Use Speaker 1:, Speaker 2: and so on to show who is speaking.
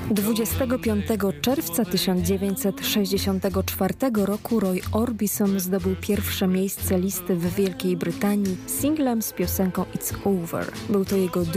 Speaker 1: 25 czerwca 1964 roku Roy Orbison zdobył pierwsze miejsce listy w Wielkiej Brytanii singlem z piosenką It's Over. Był to jego